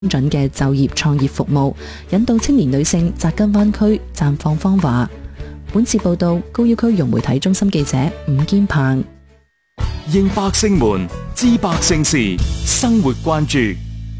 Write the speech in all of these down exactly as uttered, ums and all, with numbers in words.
準嘅就業創業服務，引導青年女性扎根灣區，綻放芳華。本次報道，高要區融媒體中心記者伍堅鵬。 應百姓們知百姓事，生活關注。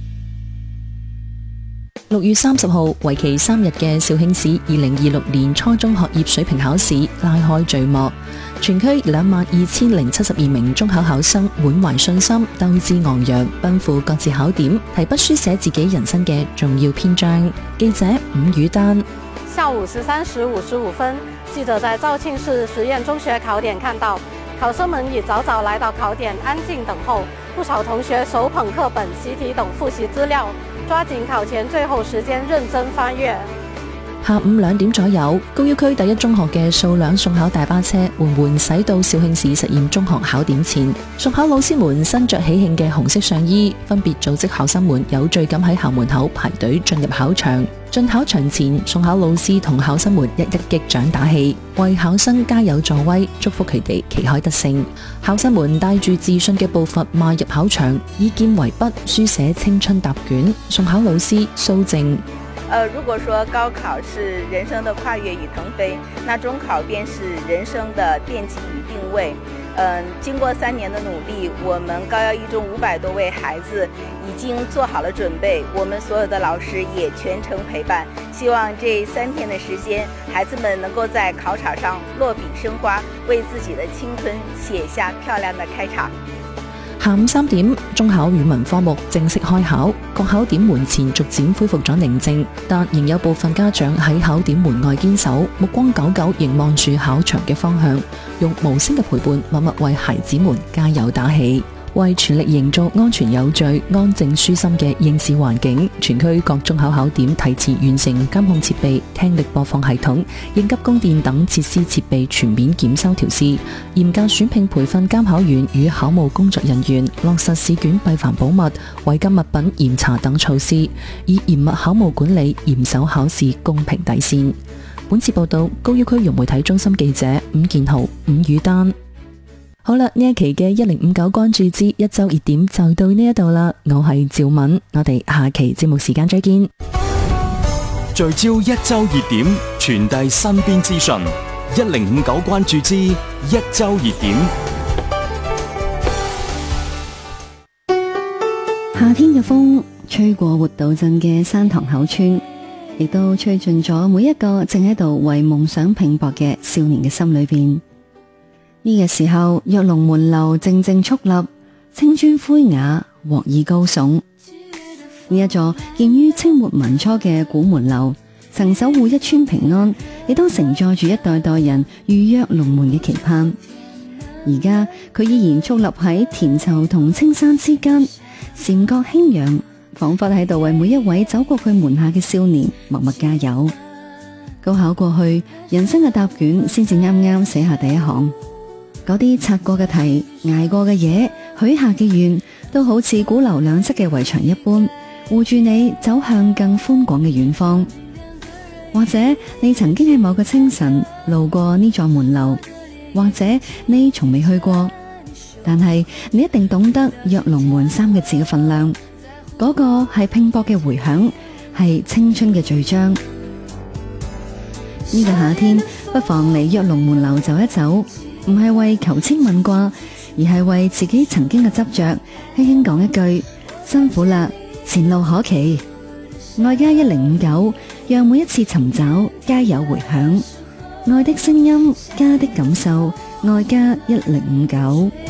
六月三十號，為期三日嘅肇慶市二零二六年初中學業水平考試拉開序幕，全區兩萬二千零七十二名中考考生滿懷信心，鬥志昂揚，奔赴各自考點，提筆書寫自己人生嘅重要篇章。記者伍宇丹。 下午十三時五十五分，記者在肇慶市實驗中學考點看到，考生們已早早來到考點，安靜等候。不少同學手捧課本、習題等複習資料，抓緊考前最後時間認真翻閱。 下午兩點左右，高要區第一中學嘅數輛送考大巴車緩緩駛到肇慶市實驗中學考點前，送考老師們身着喜慶嘅紅色上衣，分別組織考生們有序咁喺校門口排隊進入考場。進考場前，送考老師同考生們一一擊掌打氣，為考生加油助威，祝福佢哋旗開得勝。考生們帶住自信嘅步伐邁入考場，以劍為筆，書寫青春答卷。送考老師蘇靜。 呃，如果說高考是人生的跨越與騰飛，那中考便是人生的奠基與定位。嗯、呃，經過三年的努力，我們高要一中五百多位孩子已經做好了準備，我們所有的老師也全程陪伴。希望這三天的時間，孩子們能夠在考場上落筆生花，為自己的青春寫下漂亮的開場。 下午三點，中考語文科目正式開考，各考點門前逐漸恢復咗寧靜，但仍有部分家長喺考點門外堅守，目光久久凝望住考場嘅方向，用無聲嘅陪伴默默為孩子們加油打氣。為全力營造安全有序、安靜舒心嘅應試環境，全區各中考考點提前完成監控設備、聽力播放系統、應急供電等設施設備全面檢修調試，嚴格選聘培訓監考員與考務工作人員，落實試卷閉環保密、違禁物品嚴查等措施，以嚴密考務管理嚴守考試公平底線。本次報道，高要區融媒體中心記者伍建豪、伍宇丹。好啦，呢一期嘅一零五九關注之一周熱點就到呢一度啦，我係趙敏，我哋下期節目時間再見。 聚焦一周熱點，傳遞身邊資訊，一零五九關注之一周熱點。 夏天嘅風吹過活道鎮嘅山塘口村，亦都吹進咗每一個正喺度為夢想拼搏嘅少年嘅心裏邊。呢個時候，躍龍門樓靜靜矗立，青磚灰瓦，鑊耳高聳。呢一座建於清末民初嘅古門樓，曾守護一村平安，亦都承載住一代代人預躍龍門嘅期盼。而家佢依然矗立喺田疇同青山之間，檐角輕揚，仿佛喺度為每一位走過佢門下嘅少年默默加油。高考過去，人生嘅答卷先至啱啱寫下第一行。嗰啲擦過嘅題、捱過嘅嘢、許下嘅願，都好似古樓兩側嘅圍牆一般，護住你走向更寬廣嘅遠方。或者你曾經喺某個清晨路過呢座門樓，或者你從未去過，但係你一定懂得躍龍門三個字嘅分量。嗰個係拼搏嘅回響，係青春嘅序章。呢個夏天，不妨嚟躍龍門樓走一走。唔係為求籤問卦，而係為自己曾經嘅執着，輕輕講一句辛苦啦，前路可期。愛家一零五九，讓每一次尋找皆有回響。愛的聲音，家的感受，愛家一零五九。